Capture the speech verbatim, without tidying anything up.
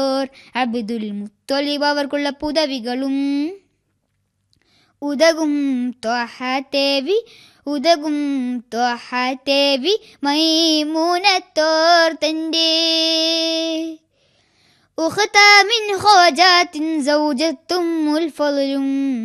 അബ്ദുൽ മുത്തലിബ് അവർക്കുള്ള പുതവികളും ഉദകും ത്വഹ തേവി ഉദകും ത്വഹ തേവി മൈമൂനത്തോർ തൻ്റെ ഉഖ്ത മിൻ ഖോജാത്തിൻ സൗജത്തും മുൽ ഫളും